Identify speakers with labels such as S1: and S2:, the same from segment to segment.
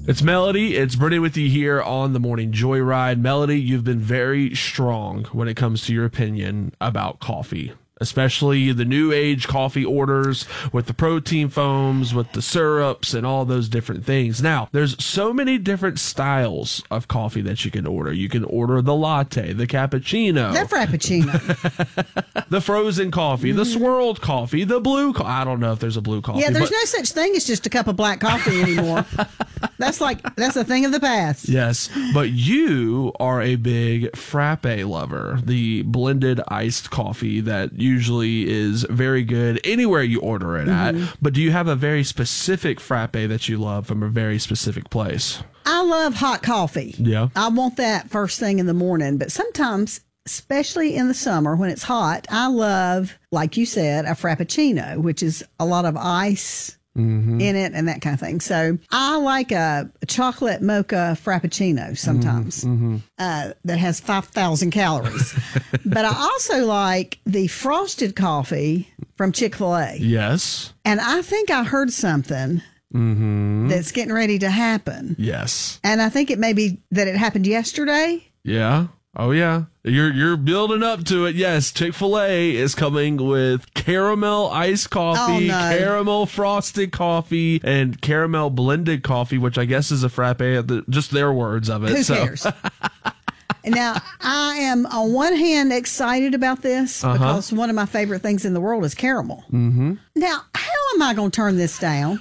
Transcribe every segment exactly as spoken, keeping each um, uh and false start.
S1: It's Melody. It's Brittany with you here on the Morning Joyride. Melody, you've been very strong when it comes to your opinion about coffee, especially the new age coffee orders with the protein foams, with the syrups and all those different things. Now, there's so many different styles of coffee that you can order. You can order the latte, the cappuccino,
S2: the frappuccino,
S1: the frozen coffee, mm-hmm. the swirled coffee, the blue co- I don't know if there's a blue coffee.
S2: Yeah, there's
S1: but-
S2: no such thing as just a cup of black coffee anymore. That's like, that's a thing of the past.
S1: Yes, but you are a big frappe lover, the blended iced coffee that usually is very good anywhere you order it mm-hmm. at. But do you have a very specific frappe that you love from a very specific place?
S2: I love hot coffee.
S1: Yeah.
S2: I want that first thing in the morning, but sometimes, especially in the summer when it's hot, I love, like you said, a frappuccino, which is a lot of ice Mm-hmm. in it and that kind of thing. So I like a, a chocolate mocha frappuccino sometimes mm-hmm. uh, that has five thousand calories. But I also like the frosted coffee from Chick-fil-A.
S1: Yes.
S2: And I think I heard something mm-hmm. that's getting ready to happen.
S1: Yes.
S2: And I think it may be that it happened yesterday.
S1: Yeah. Oh, yeah. You're you're building up to it. Yes, Chick-fil-A is coming with caramel iced coffee,
S2: oh, no.
S1: caramel frosted coffee, and caramel blended coffee, which I guess is a frappe, just their words of it.
S2: Who
S1: so.
S2: cares? Now, I am on one hand excited about this uh-huh. because one of my favorite things in the world is caramel. Mm-hmm. Now, how am I going to turn this down?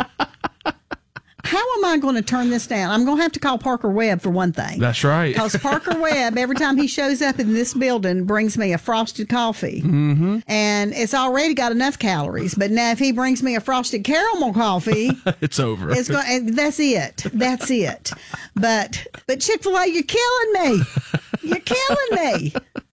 S2: How am I going to turn this down? I'm going to have to call Parker Webb for one thing.
S1: That's right.
S2: Because Parker Webb, every time he shows up in this building, brings me a frosted coffee. Mm-hmm. And it's already got enough calories. But now if he brings me a frosted caramel coffee,
S1: it's over.
S2: It's going. That's it. That's it. But but Chick-fil-A, you're killing me. You're killing me.